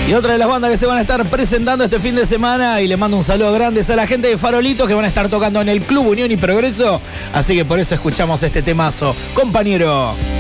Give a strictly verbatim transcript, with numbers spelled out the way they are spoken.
Y otra de las bandas que se van a estar presentando este fin de semana, y le mando un saludo grande a la gente de Farolitos que van a estar tocando en el Club Unión y Progreso, así que por eso escuchamos este temazo. Compañero.